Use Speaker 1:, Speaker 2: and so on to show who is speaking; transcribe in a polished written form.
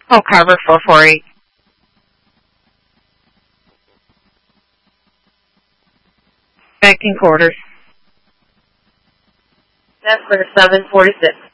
Speaker 1: Oh, Carver 448. Back in quarters.
Speaker 2: That's for 746.